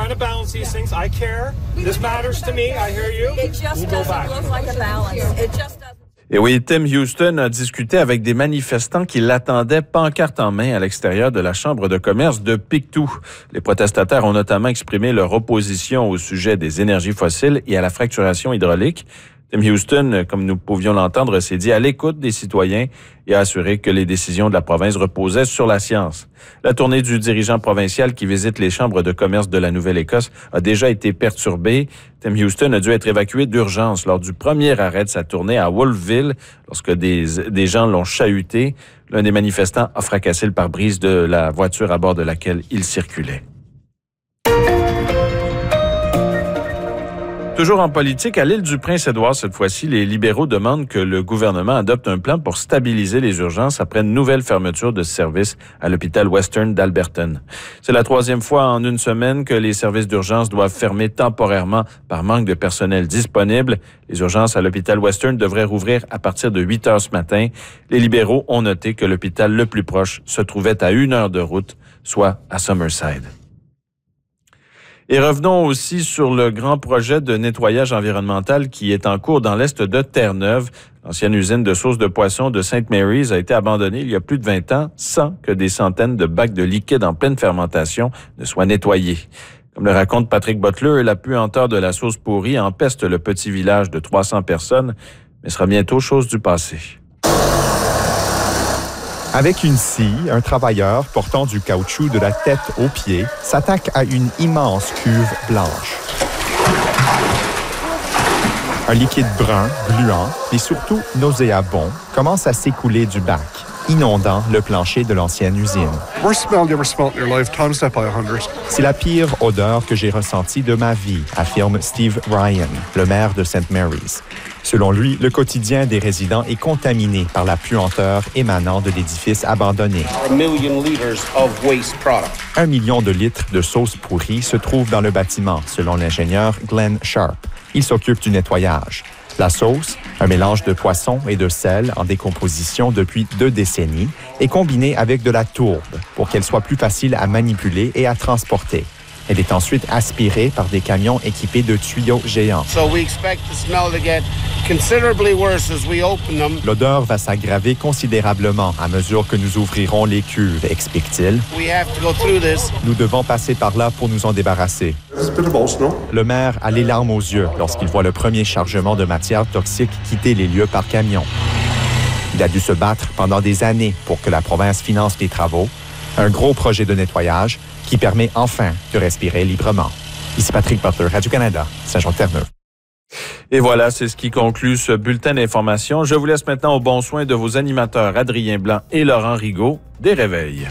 trying to balance these things. I care. This matters to me. I hear you. It just doesn't look like a balance. It just doesn't. Et oui, Tim Houston a discuté avec des manifestants qui l'attendaient pancarte en main à l'extérieur de la Chambre de commerce de Pictou. Les protestataires ont notamment exprimé leur opposition au sujet des énergies fossiles et à la fracturation hydraulique. Tim Houston, comme nous pouvions l'entendre, s'est dit à l'écoute des citoyens et a assuré que les décisions de la province reposaient sur la science. La tournée du dirigeant provincial qui visite les chambres de commerce de la Nouvelle-Écosse a déjà été perturbée. Tim Houston a dû être évacué d'urgence lors du premier arrêt de sa tournée à Wolfville lorsque des gens l'ont chahuté. L'un des manifestants a fracassé le pare-brise de la voiture à bord de laquelle il circulait. Toujours en politique, à l'île du Prince-Édouard, cette fois-ci, les libéraux demandent que le gouvernement adopte un plan pour stabiliser les urgences après une nouvelle fermeture de services à l'hôpital Western d'Alberton. C'est la troisième fois en une semaine que les services d'urgence doivent fermer temporairement par manque de personnel disponible. Les urgences à l'hôpital Western devraient rouvrir à partir de 8 heures ce matin. Les libéraux ont noté que l'hôpital le plus proche se trouvait à 1 heure de route, soit à Summerside. Et revenons aussi sur le grand projet de nettoyage environnemental qui est en cours dans l'est de Terre-Neuve. L'ancienne usine de sauce de poisson de St. Mary's a été abandonnée il y a plus de 20 ans sans que des centaines de bacs de liquide en pleine fermentation ne soient nettoyés. Comme le raconte Patrick Butler, la puanteur de la sauce pourrie empeste le petit village de 300 personnes, mais sera bientôt chose du passé. Avec une scie, un travailleur portant du caoutchouc de la tête aux pieds s'attaque à une immense cuve blanche. Un liquide brun, gluant et surtout nauséabond commence à s'écouler du bac, inondant le plancher de l'ancienne usine. C'est la pire odeur que j'ai ressentie de ma vie, affirme Steve Ryan, le maire de St. Mary's. Selon lui, le quotidien des résidents est contaminé par la puanteur émanant de l'édifice abandonné. 1 million de litres de sauce pourrie se trouvent dans le bâtiment, selon l'ingénieur Glenn Sharp. Il s'occupe du nettoyage. La sauce, un mélange de poisson et de sel en décomposition depuis 2 décennies, est combinée avec de la tourbe pour qu'elle soit plus facile à manipuler et à transporter. Elle est ensuite aspirée par des camions équipés de tuyaux géants. L'odeur va s'aggraver considérablement à mesure que nous ouvrirons les cuves, explique-t-il. Nous devons passer par là pour nous en débarrasser. Le maire a les larmes aux yeux lorsqu'il voit le premier chargement de matière toxique quitter les lieux par camion. Il a dû se battre pendant des années pour que la province finance les travaux, un gros projet de nettoyage qui permet enfin de respirer librement. Ici Patrick Butler, Radio-Canada, Saint-Jean-de-Terre-Neuve. Et voilà, c'est ce qui conclut ce bulletin d'information. Je vous laisse maintenant au bon soin de vos animateurs Adrien Blanc et Laurent Rigaud des Réveils.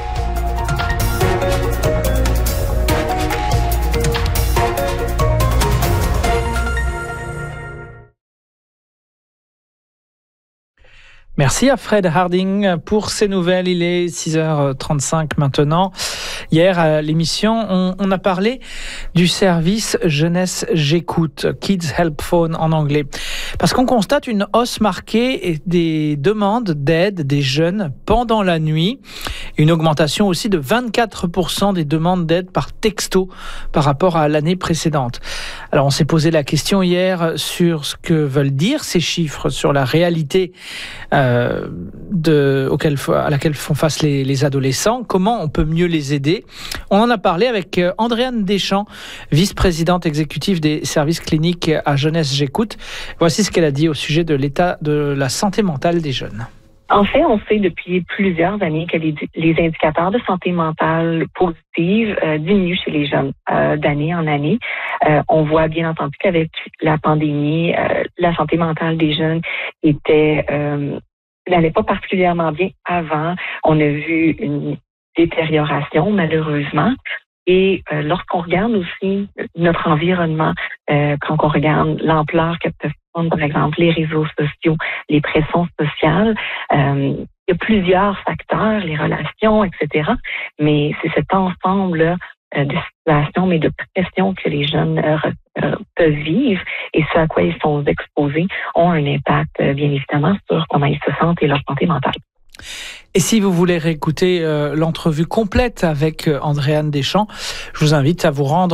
Merci à Fred Harding pour ces nouvelles. Il est 6h35 maintenant. Hier, à l'émission, on a parlé du service Jeunesse J'écoute, Kids Help Phone en anglais. Parce qu'on constate une hausse marquée des demandes d'aide des jeunes pendant la nuit. Une augmentation aussi de 24% des demandes d'aide par texto par rapport à l'année précédente. Alors, on s'est posé la question hier sur ce que veulent dire ces chiffres, sur la réalité à laquelle font face les adolescents, comment on peut mieux les aider. On en a parlé avec Andréane Deschamps, vice-présidente exécutive des services cliniques à Jeunesse J'écoute. Voici ce qu'elle a dit au sujet de l'état de la santé mentale des jeunes. En fait, on sait depuis plusieurs années que les indicateurs de santé mentale positive diminuent chez les jeunes d'année en année. On voit bien entendu qu'avec la pandémie, la santé mentale des jeunes n'allait pas particulièrement bien avant. On a vu une détérioration, malheureusement. Et lorsqu'on regarde aussi notre environnement, quand on regarde l'ampleur que peuvent prendre, par exemple, les réseaux sociaux, les pressions sociales, il y a plusieurs facteurs, les relations, etc. Mais c'est cet ensemble-là de situations, mais de pressions que les jeunes peuvent vivre et ce à quoi ils sont exposés ont un impact, bien évidemment, sur comment ils se sentent et leur santé mentale. Et si vous voulez réécouter l'entrevue complète avec Andréane Deschamps, je vous invite à vous rendre